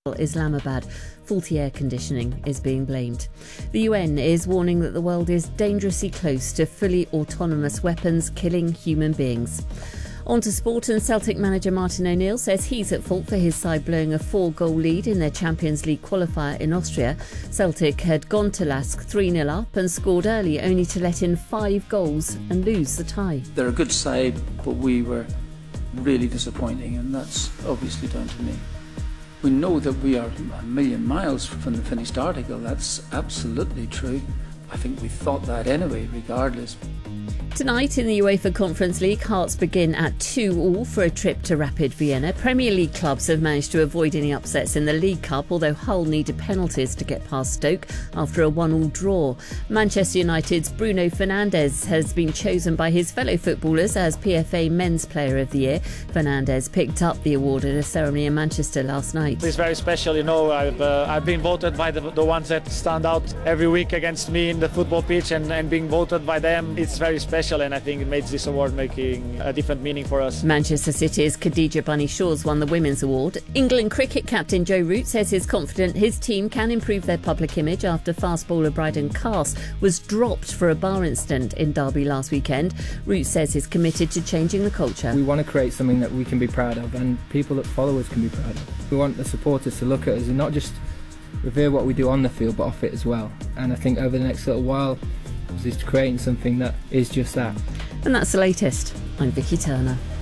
Islamabad. Faulty air conditioning is being blamed. The UN is warning that the world is dangerously close to fully autonomous weapons killing human beings. On to sport, and Celtic manager Martin O'Neill says he's at fault for his side blowing a 4-goal lead in their Champions League qualifier in Austria. Celtic had gone to Lask 3-0 up and scored early, only to let in 5 goals and lose the tie. They're a good side, but we were really disappointing, and that's obviously down to me. We know that we are a million miles from the finished article. That's absolutely true. I think we thought that anyway, regardless. Tonight in the UEFA Conference League, Hearts begin at 2-2 for a trip to Rapid Vienna. Premier League clubs have managed to avoid any upsets in the League Cup, although Hull needed penalties to get past Stoke after a 1-1 draw. Manchester United's Bruno Fernandes has been chosen by his fellow footballers as PFA Men's Player of the Year. Fernandes picked up the award at a ceremony in Manchester last night. It's very special, I've been voted by the ones that stand out every week against me in the football pitch, and being voted by them, it's very special. And I think it makes this award making a different meaning for us. Manchester City's Khadija Bunny-Shaw's won the Women's Award. England cricket captain Joe Root says he's confident his team can improve their public image after fast bowler Bryden Carse was dropped for a bar incident in Derby last weekend. Root says he's committed to changing the culture. We want to create something that we can be proud of and people that follow us can be proud of. We want the supporters to look at us and not just revere what we do on the field but off it as well. And I think over the next little while is creating something that is just that. And that's the latest. I'm Vicky Turner.